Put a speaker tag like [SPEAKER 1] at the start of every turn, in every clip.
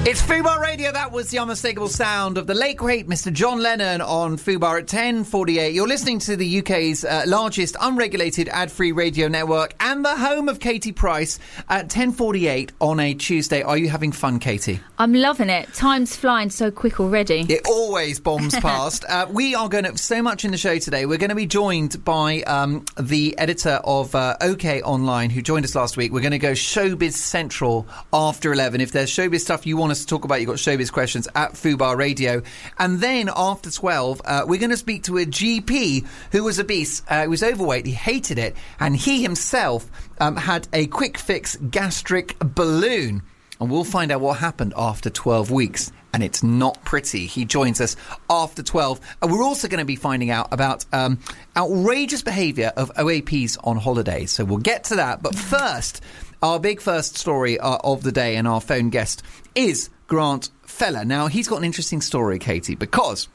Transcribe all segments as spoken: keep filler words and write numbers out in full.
[SPEAKER 1] It's Fubar Radio. That was the unmistakable sound of the late great Mister John Lennon on Fubar at ten forty-eight. You're listening to the U K's uh, largest unregulated ad-free radio network and the home of Katie Price at ten forty-eight on a Tuesday. Are you having fun, Katie?
[SPEAKER 2] I'm loving it. Time's flying so quick already.
[SPEAKER 1] It always bombs past. Uh, we are going to so much in the show today. We're going to be joined by um, the editor of uh, OK Online, who joined us last week. We're going to go Showbiz Central after eleven. If there's showbiz stuff you want us to talk about, you've got Showbiz Questions at Fubar Radio. And then after twelve, uh, we're going to speak to a G P who was obese. Uh, he was overweight. He hated it. And he himself um, had a quick fix gastric balloon. And we'll find out what happened after twelve weeks. And it's not pretty. He joins us after twelve. And we're also going to be finding out about um, outrageous behaviour of O A Ps on holidays. So we'll get to that. But first, our big first story uh, of the day and our phone guest is Grant Feller. Now, he's got an interesting story, Katie, because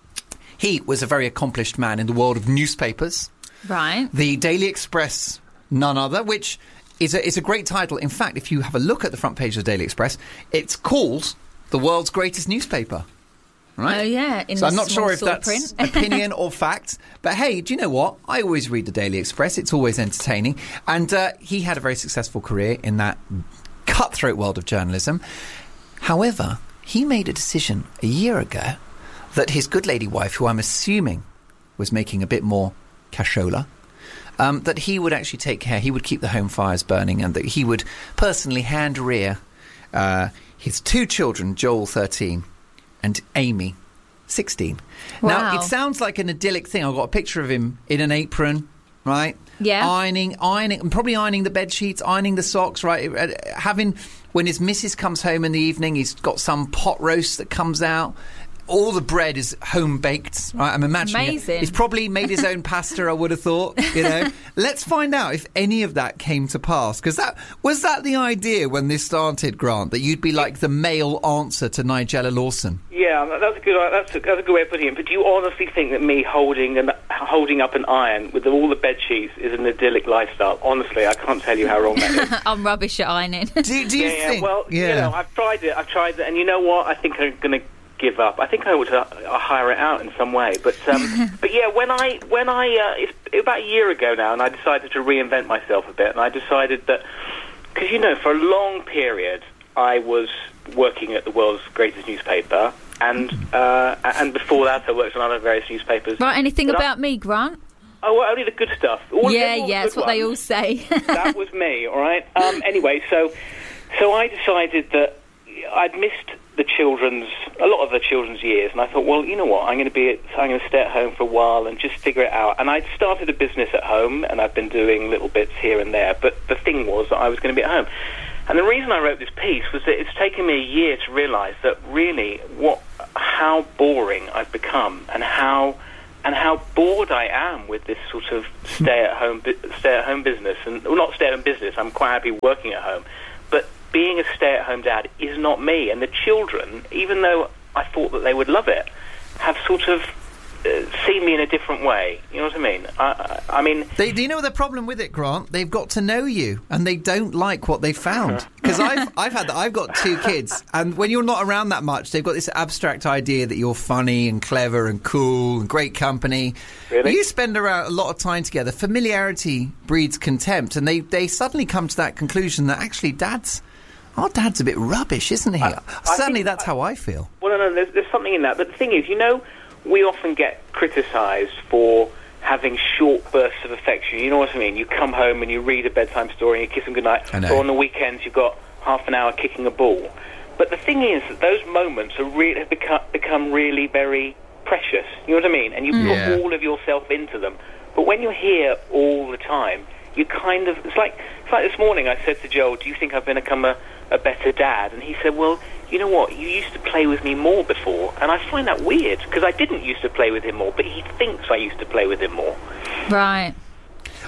[SPEAKER 1] he was a very accomplished man in the world of newspapers.
[SPEAKER 2] Right.
[SPEAKER 1] The Daily Express, none other, which is a, is a great title. In fact, if you have a look at the front page of the Daily Express, it's called the world's greatest newspaper. Right?
[SPEAKER 2] Oh, yeah. In
[SPEAKER 1] so I'm not
[SPEAKER 2] small
[SPEAKER 1] sure if that's
[SPEAKER 2] print.
[SPEAKER 1] opinion or fact. But hey, do you know what? I always read the Daily Express. It's always entertaining. And uh, he had a very successful career in that cutthroat world of journalism. However, he made a decision a year ago that his good lady wife, who I'm assuming was making a bit more cashola, um, that he would actually take care, he would keep the home fires burning, and that he would personally hand rear uh, his two children, Joel, thirteen, and Amy, sixteen.
[SPEAKER 2] Wow.
[SPEAKER 1] Now, it sounds like an idyllic thing. I've got a picture of him in an apron, right?
[SPEAKER 2] Yeah.
[SPEAKER 1] Ironing, ironing, probably ironing the bed sheets, ironing the socks, right? Having, when his missus comes home in the evening, he's got some pot roast that comes out. All the bread is home baked, right? I'm imagining
[SPEAKER 2] Amazing.
[SPEAKER 1] it. He's probably made his own pasta, I would have thought, you know. Let's find out if any of that came to pass. Because that was that the idea when this started, Grant, that you'd be like the male answer to Nigella Lawson?
[SPEAKER 3] Yeah, that's a good that's a, that's a good way of putting it. But do you honestly think that me holding an, holding up an iron with all the bed sheets is an idyllic lifestyle? Honestly, I can't tell you how wrong that is.
[SPEAKER 2] I'm rubbish at ironing.
[SPEAKER 1] Do, do you
[SPEAKER 3] yeah,
[SPEAKER 1] think?
[SPEAKER 3] Yeah, well,
[SPEAKER 1] yeah.
[SPEAKER 3] you know, I've tried it. I've tried it, and you know what? I think I'm going to give up. I think I ought to uh, hire it out in some way. But um, but yeah, when I when I uh, it's about a year ago now, and I decided to reinvent myself a bit, and I decided that because you know, for a long period, I was working at the world's greatest newspaper. And uh, and before that, I worked on other various newspapers.
[SPEAKER 2] Right, anything
[SPEAKER 3] but
[SPEAKER 2] about
[SPEAKER 3] I,
[SPEAKER 2] me, Grant?
[SPEAKER 3] Oh, well, only the good stuff. All
[SPEAKER 2] yeah,
[SPEAKER 3] all
[SPEAKER 2] yeah,
[SPEAKER 3] the
[SPEAKER 2] that's what
[SPEAKER 3] ones.
[SPEAKER 2] they all say.
[SPEAKER 3] That was me, all right? Um, anyway, so so I decided that I'd missed the children's, a lot of the children's years, and I thought, well, you know what, I'm going to be, I'm going to stay at home for a while and just figure it out. And I'd started a business at home, and I've been doing little bits here and there, but the thing was that I was going to be at home. And the reason I wrote this piece was that it's taken me a year to realise that really what, how boring I've become, and how and how bored I am with this sort of stay-at-home stay-at-home business. And well, not stay-at-home business. I'm quite happy working at home, but being a stay-at-home dad is not me. And the children, even though I thought that they would love it, have sort of uh, seen me in a different way. You know what I mean? I, I, I mean...
[SPEAKER 1] They, do you know the problem with it, Grant? They've got to know you, and they don't like what they found. Because I've, I've had that. I've got two kids, and when you're not around that much, they've got this abstract idea that you're funny and clever and cool and great company.
[SPEAKER 3] Really?
[SPEAKER 1] You spend around a lot of time together. Familiarity breeds contempt, and they, they suddenly come to that conclusion that actually dad's... Our dad's a bit rubbish, isn't he?
[SPEAKER 3] I, I
[SPEAKER 1] Certainly
[SPEAKER 3] think,
[SPEAKER 1] that's
[SPEAKER 3] I,
[SPEAKER 1] how I feel.
[SPEAKER 3] Well, no, no, there's, there's something in that. But the thing is, you know, we often get criticised for having short bursts of affection. You know what I mean? You come home and you read a bedtime story and you kiss them goodnight.
[SPEAKER 1] I know.
[SPEAKER 3] Or on the weekends you've got half an hour kicking a ball. But the thing is that those moments are re- have become, become really very precious. You know what I mean? And you
[SPEAKER 1] Mm.
[SPEAKER 3] put
[SPEAKER 1] Yeah.
[SPEAKER 3] all of yourself into them. But when you're here all the time, you kind of... It's like, it's like this morning I said to Joel, do you think I've become a, a better dad? And he said, well, you know what, you used to play with me more before. And I find that weird, because I didn't used to play with him more, but he thinks I used to play with him more.
[SPEAKER 2] Right.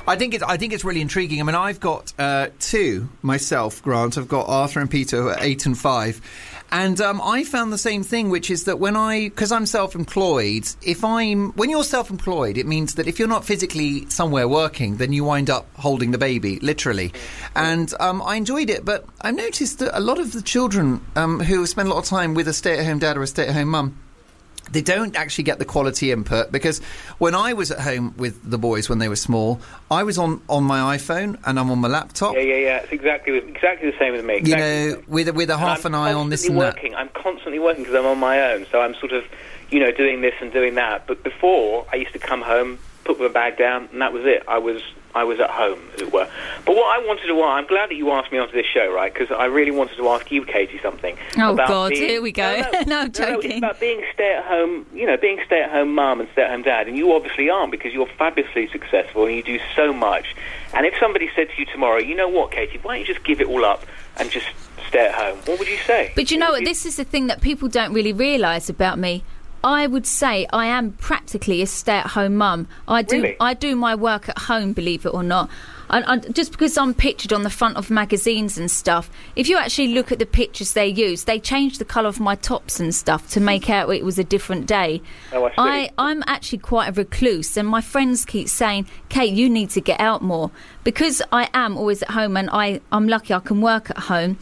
[SPEAKER 1] I think it's I think it's really intriguing. I mean, I've got uh, two myself, Grant. I've got Arthur and Peter, who are eight and five. And um, I found the same thing, which is that when I, because I'm self-employed, if I'm, when you're self-employed, it means that if you're not physically somewhere working, then you wind up holding the baby, literally. And um, I enjoyed it, but I've noticed that a lot of the children um, who spend a lot of time with a stay-at-home dad or a stay-at-home mum, they don't actually get the quality input, because when I was at home with the boys when they were small, I was on, on my iPhone and I'm on my laptop.
[SPEAKER 3] Yeah, yeah, yeah. It's exactly exactly the same with me. Exactly
[SPEAKER 1] you know, with with a half
[SPEAKER 3] and
[SPEAKER 1] an eye on this and
[SPEAKER 3] working.
[SPEAKER 1] that.
[SPEAKER 3] I'm constantly working because I'm on my own, so I'm sort of, you know, doing this and doing that. But before, I used to come home, put my bag down, and that was it. I was I was at home, as it were. But what I wanted to ask, I'm glad that you asked me onto this show, right? Because I really wanted to ask you, Katie, something.
[SPEAKER 2] Oh,
[SPEAKER 3] about
[SPEAKER 2] God,
[SPEAKER 3] being,
[SPEAKER 2] here we go.
[SPEAKER 3] No, no,
[SPEAKER 2] no I'm
[SPEAKER 3] no,
[SPEAKER 2] joking.
[SPEAKER 3] it's about being stay-at-home, you know, being stay-at-home mum and stay-at-home dad. And you obviously aren't, because you're fabulously successful and you do so much. And if somebody said to you tomorrow, you know what, Katie, why don't you just give it all up and just stay at home? What would you say?
[SPEAKER 2] But you know what? This is the thing that people don't really realise about me. I would say I am practically a stay-at-home mum. I do
[SPEAKER 3] Really?
[SPEAKER 2] I do my work at home, believe it or not. And, and just because I'm pictured on the front of magazines and stuff, if you actually look at the pictures they use, they changed the colour of my tops and stuff to make out it was a different day.
[SPEAKER 3] Oh, I see.
[SPEAKER 2] I, I'm actually quite a recluse, and my friends keep saying, Kate, you need to get out more. Because I am always at home, and I, I'm lucky I can work at home,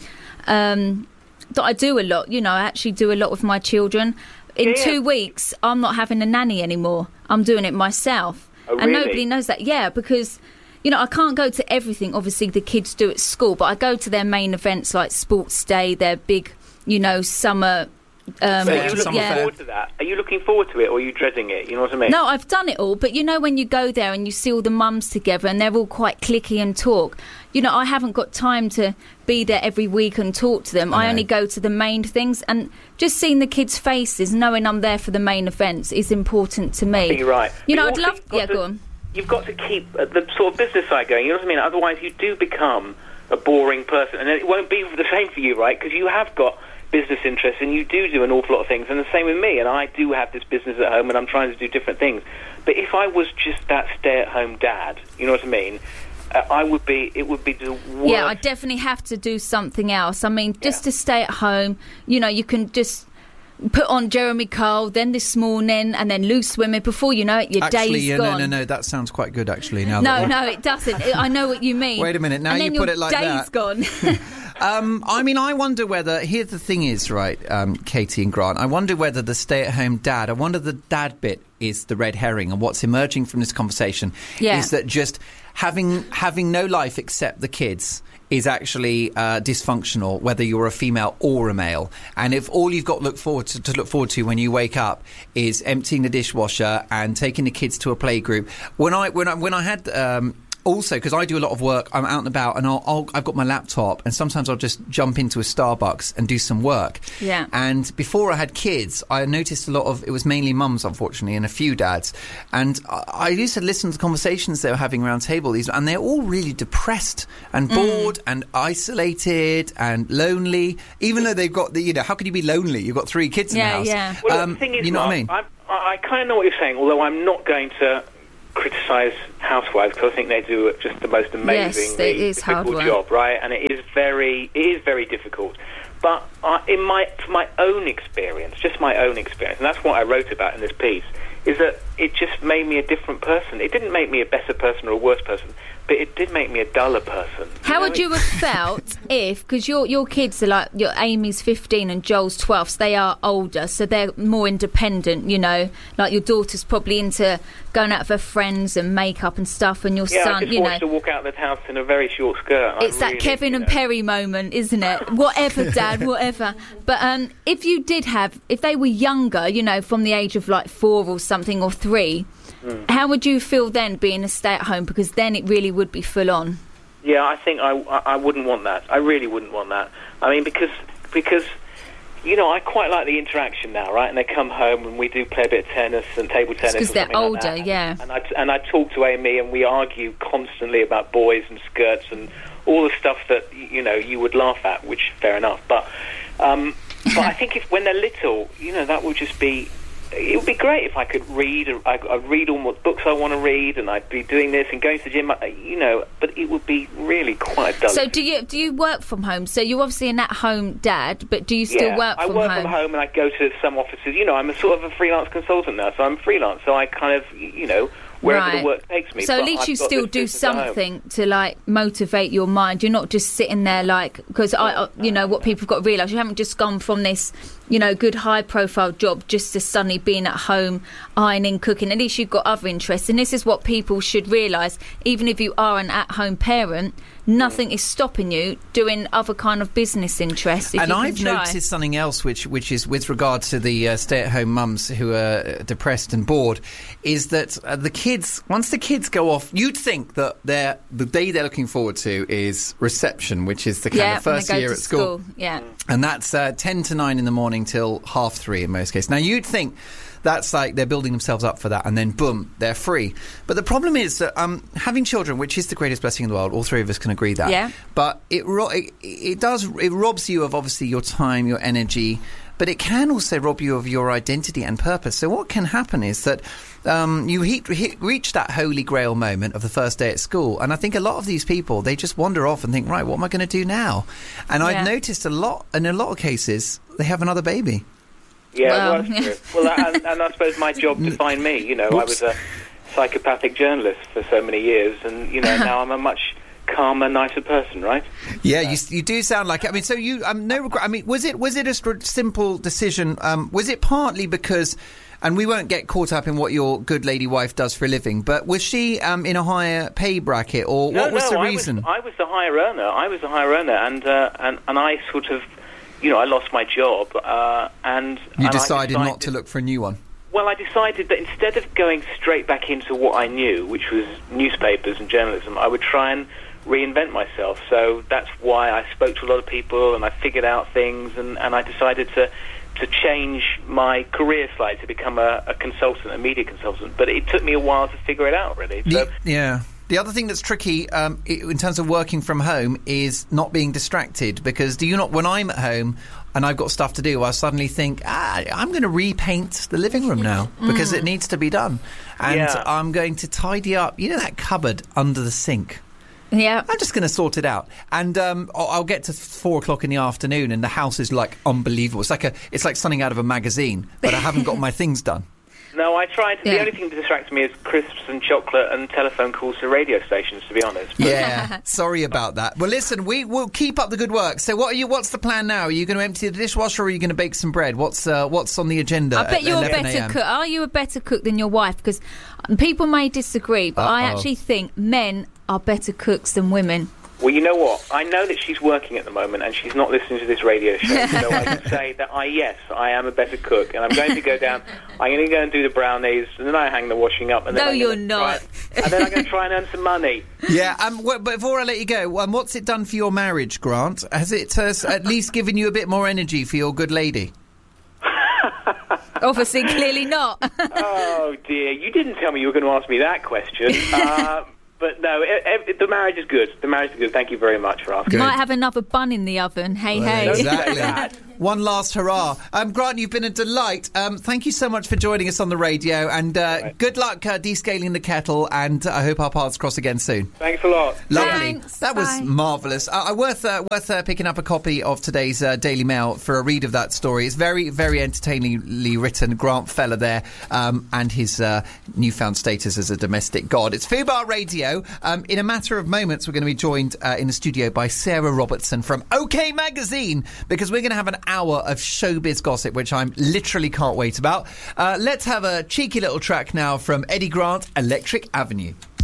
[SPEAKER 2] um, that I do a lot. You know, I actually do a lot with my children. In
[SPEAKER 3] Yeah, yeah.
[SPEAKER 2] two weeks, I'm not having a nanny anymore. I'm doing it myself.
[SPEAKER 3] Oh,
[SPEAKER 2] and
[SPEAKER 3] really?
[SPEAKER 2] nobody knows that. Yeah, because, you know, I can't go to everything, obviously, the kids do at school, but I go to their main events like Sports Day, their big, you know, summer... Um,
[SPEAKER 3] So are
[SPEAKER 1] Yeah,
[SPEAKER 3] you looking
[SPEAKER 1] summer fair.
[SPEAKER 3] forward to that? Are you looking forward to it, or are you dreading it? You know what I mean?
[SPEAKER 2] No, I've done it all, but you know when you go there and you see all the mums together and they're all quite cliquey and talk, you know, I haven't got time to be there every week and talk to them.
[SPEAKER 1] I
[SPEAKER 2] I,
[SPEAKER 1] know.
[SPEAKER 2] only go to the main things, and just seeing the kids' faces, knowing I'm there for the main events is important to me.
[SPEAKER 3] I think you're right.
[SPEAKER 2] You know,
[SPEAKER 3] But
[SPEAKER 2] I'd
[SPEAKER 3] also
[SPEAKER 2] love...
[SPEAKER 3] you've got
[SPEAKER 2] Yeah,
[SPEAKER 3] to-
[SPEAKER 2] go on.
[SPEAKER 3] You've got to keep uh, the sort of business side going, you know what I mean? Otherwise you do become a boring person, and it won't be the same for you, right? Because you have got business interests and you do do an awful lot of things, and the same with me, and I do have this business at home and I'm trying to do different things. But if I was just that stay-at-home dad, you know what I mean, uh, I would be, it would be the worst.
[SPEAKER 2] Yeah, I definitely have to do something else. I mean, just
[SPEAKER 3] Yeah.
[SPEAKER 2] to stay at home, you know, you can just put on Jeremy Kyle, then This Morning, and then Loose Swimming. Before you know it, your
[SPEAKER 1] Actually,
[SPEAKER 2] day's
[SPEAKER 1] yeah,
[SPEAKER 2] gone.
[SPEAKER 1] no, no, no, that sounds quite good, actually. Now
[SPEAKER 2] No,
[SPEAKER 1] that
[SPEAKER 2] no, it doesn't. I know what you mean.
[SPEAKER 1] Wait a minute, now
[SPEAKER 2] and
[SPEAKER 1] you
[SPEAKER 2] then
[SPEAKER 1] put
[SPEAKER 2] your
[SPEAKER 1] it like
[SPEAKER 2] day's
[SPEAKER 1] that.
[SPEAKER 2] gone.
[SPEAKER 1] Um, I mean, I wonder whether... Here the thing is, right, um, Katie and Grant, I wonder whether the stay-at-home dad, I wonder the dad bit is the red herring, and what's emerging from this conversation
[SPEAKER 2] Yeah.
[SPEAKER 1] is that just having having no life except the kids is actually uh, dysfunctional, whether you're a female or a male. And if all you've got to look forward to, to look forward to when you wake up is emptying the dishwasher and taking the kids to a playgroup, when I when I when I had um, also, because I do a lot of work, I'm out and about, and I'll, I'll, I've got my laptop, and sometimes I'll just jump into a Starbucks and do some work.
[SPEAKER 2] Yeah.
[SPEAKER 1] And before I had kids, I noticed a lot of, it was mainly mums, unfortunately, and a few dads. And I, I used to listen to the conversations they were having around table, these, and they're all really depressed and bored and isolated and lonely, even though they've got the, you know, how can you be lonely? You've got three kids in
[SPEAKER 2] Yeah,
[SPEAKER 1] the house.
[SPEAKER 2] yeah.
[SPEAKER 3] Well, look,
[SPEAKER 1] Um,
[SPEAKER 3] the thing is,
[SPEAKER 1] you know
[SPEAKER 3] Mark,
[SPEAKER 1] what I mean?
[SPEAKER 3] I, I, I kind of know what you're saying, although I'm not going to criticise housewives, because I think they do just the most amazing,
[SPEAKER 2] Yes, it is hard
[SPEAKER 3] difficult
[SPEAKER 2] work.
[SPEAKER 3] job, right? And it is very, it is very difficult. But uh, in my, from my own experience, just my own experience, and that's what I wrote about in this piece, is that it just made me a different person. It didn't make me a better person or a worse person, but it did make me a duller person.
[SPEAKER 2] How
[SPEAKER 3] know?
[SPEAKER 2] would you have felt if, because your your kids are like, your Amy's fifteen and Joel's twelve, so they are older, so they're more independent, you know, like your daughter's probably into going out with her friends and makeup and stuff, and your
[SPEAKER 3] Yeah, I
[SPEAKER 2] son,
[SPEAKER 3] just
[SPEAKER 2] you know.
[SPEAKER 3] watched her walk out of the house in a very short skirt. I
[SPEAKER 2] It's that
[SPEAKER 3] really,
[SPEAKER 2] Kevin
[SPEAKER 3] you
[SPEAKER 2] and
[SPEAKER 3] know.
[SPEAKER 2] Perry moment, isn't it? Whatever, Dad, whatever. But um, if you did have, if they were younger, you know, from the age of like four or something, or three,
[SPEAKER 3] Mm.
[SPEAKER 2] how would you feel then being a stay-at-home? Because then it really would be full on.
[SPEAKER 3] Yeah, I think I, I, I wouldn't want that. I really wouldn't want that. I mean, because, because, you know, I quite like the interaction now, right? And they come home and we do play a bit of tennis and table tennis.
[SPEAKER 2] Because
[SPEAKER 3] or
[SPEAKER 2] they're
[SPEAKER 3] something like
[SPEAKER 2] older,
[SPEAKER 3] that.
[SPEAKER 2] yeah.
[SPEAKER 3] And I, and I talk to Amy and we argue constantly about boys and skirts and all the stuff that, you know, you would laugh at, which, fair enough. But, um, but I think if when they're little, you know, that would just be... it would be great if I could read. I, I'd read all the books I want to read, and I'd be doing this and going to the gym. You know, but it would be really quite dull.
[SPEAKER 2] So do you do you work from home? So you're obviously an at-home dad, but do you still
[SPEAKER 3] yeah,
[SPEAKER 2] work from home?
[SPEAKER 3] I work home? from home, and I go to some offices. You know, I'm a sort of a freelance consultant now, so I'm freelance. So I kind of, you know, wherever
[SPEAKER 2] right.
[SPEAKER 3] the work takes me.
[SPEAKER 2] So
[SPEAKER 3] but
[SPEAKER 2] at least
[SPEAKER 3] I've
[SPEAKER 2] you
[SPEAKER 3] got
[SPEAKER 2] still
[SPEAKER 3] this
[SPEAKER 2] do
[SPEAKER 3] business at home.
[SPEAKER 2] something to like motivate your mind. You're not just sitting there like, because I, you know, what people have got to realise, you haven't just gone from this, you know, good high-profile job just to suddenly being at home, ironing, cooking. At least you've got other interests, and this is what people should realise. Even if you are an at-home parent, nothing is stopping you doing other kind of business interests. If
[SPEAKER 1] and
[SPEAKER 2] you
[SPEAKER 1] I've
[SPEAKER 2] can try.
[SPEAKER 1] noticed something else, which which is with regard to the uh, stay-at-home mums who are depressed and bored, is that uh, the kids, once the kids go off, you'd think that they're, the day they're looking forward to is reception, which is the kind
[SPEAKER 2] yeah,
[SPEAKER 1] of first
[SPEAKER 2] when they go
[SPEAKER 1] year
[SPEAKER 2] to
[SPEAKER 1] at school.
[SPEAKER 2] school. Yeah,
[SPEAKER 1] and that's uh, ten to nine in the morning till half three in most cases. Now you'd think that's like they're building themselves up for that, and then boom, they're free. But the problem is that um, having children, which is the greatest blessing in the world, all three of us can agree that.
[SPEAKER 2] Yeah.
[SPEAKER 1] But it, ro- it it does it robs you of obviously your time, your energy, but it can also rob you of your identity and purpose. So what can happen is that um, you he- he- reach that holy grail moment of the first day at school, and I think a lot of these people, they just wander off and think, right, what am I going to do now? And
[SPEAKER 2] Yeah.
[SPEAKER 1] I've noticed a lot, in a lot of cases, they have another baby.
[SPEAKER 3] Yeah,
[SPEAKER 2] Well,
[SPEAKER 3] well, that's true. Well, and, and I suppose my job defined me. You know,
[SPEAKER 1] Whoops.
[SPEAKER 3] I was a psychopathic journalist for so many years, and you know, now I'm a much calmer, nicer person, right?
[SPEAKER 1] Yeah, you, you do sound like it. I mean, so you, um, no regret. I mean, was it was it a st- simple decision? Um, was it partly because, and we won't get caught up in what your good lady wife does for a living, but was she um, in a higher pay bracket, or
[SPEAKER 3] No,
[SPEAKER 1] what was
[SPEAKER 3] no,
[SPEAKER 1] the
[SPEAKER 3] I
[SPEAKER 1] reason?
[SPEAKER 3] Was, I was the higher earner. I was the higher earner, and uh, and and I sort of, you know, I lost my job, uh, and
[SPEAKER 1] you
[SPEAKER 3] and
[SPEAKER 1] decided,
[SPEAKER 3] I decided
[SPEAKER 1] not to look for a new one.
[SPEAKER 3] Well, I decided that instead of going straight back into what I knew, which was newspapers and journalism, I would try and reinvent myself. So that's why I spoke to a lot of people, and I figured out things, and, and I decided to to change my career slightly to become a, a consultant, a media consultant. But it took me a while to figure it out, really. So,
[SPEAKER 1] The- yeah. The other thing that's tricky um, i- in terms of working from home is not being distracted, because do you not, when I'm at home and I've got stuff to do, I suddenly think, ah, I'm going to repaint the living room now because it needs to be done. And
[SPEAKER 3] Yeah.
[SPEAKER 1] I'm going to tidy up, you know, that cupboard under the sink.
[SPEAKER 2] yeah.
[SPEAKER 1] I'm just going to sort it out, and um, I'll, I'll get to four o'clock in the afternoon, and the house is like unbelievable. It's like a, it's like something out of a magazine, but I haven't got my things done.
[SPEAKER 3] no, I tried. To,
[SPEAKER 2] Yeah.
[SPEAKER 3] The only thing that distracts me is crisps and chocolate and telephone calls to radio stations, to be honest. But
[SPEAKER 1] Yeah, sorry about that. Well, listen, we will keep up the good work. So, what are you? What's the plan now? Are you going to empty the dishwasher, or are you going to bake some bread? What's uh, what's on the agenda?
[SPEAKER 2] I bet
[SPEAKER 1] at
[SPEAKER 2] you're a
[SPEAKER 1] eleven
[SPEAKER 2] better
[SPEAKER 1] a m?
[SPEAKER 2] cook. Are you a better cook than your wife? Because people may disagree, but I
[SPEAKER 1] Uh-oh.
[SPEAKER 2] actually think men are better cooks than women.
[SPEAKER 3] Well, you know what? I know that she's working at the moment and she's not listening to this radio show. So I can say that I, yes, I am a better cook, and I'm going to go down. I'm going to go and do the brownies, and then I hang the washing up. And then
[SPEAKER 2] No,
[SPEAKER 3] I'm
[SPEAKER 2] you're
[SPEAKER 3] gonna
[SPEAKER 2] not.
[SPEAKER 3] Try, and then I'm going to try and earn some money.
[SPEAKER 1] Yeah, um, w- but before I let you go, um, what's it done for your marriage, Grant? Has it uh, at least given you a bit more energy for your good lady?
[SPEAKER 2] Obviously, clearly not.
[SPEAKER 3] Oh dear, you didn't tell me you were going to ask me that question. Uh, but no, it, it, the marriage is good. The marriage is good. Thank you very much for asking.
[SPEAKER 1] Good.
[SPEAKER 2] Might have another bun in the oven. Hey, hey.
[SPEAKER 1] Exactly. One last hurrah. Um, Grant, you've been a delight. Um, thank you so much for joining us on the radio, and uh,
[SPEAKER 3] Right.
[SPEAKER 1] good luck uh, descaling the kettle, and uh, I hope our paths cross again soon.
[SPEAKER 3] Thanks a lot.
[SPEAKER 1] Lovely.
[SPEAKER 2] Thanks.
[SPEAKER 1] That was
[SPEAKER 2] Bye.
[SPEAKER 1] marvellous. Uh, uh, worth uh, worth uh, picking up a copy of today's uh, Daily Mail for a read of that story. It's very, very entertainingly written. Grant Feller there, um, and his uh, newfound status as a domestic god. It's Fubar Radio. Um, in a matter of moments, we're going to be joined uh, in the studio by Sarah Robertson from OK Magazine, because we're going to have an hour of showbiz gossip, which I'm literally can't wait about. Uh, let's have a cheeky little track now from Eddie Grant, Electric Avenue.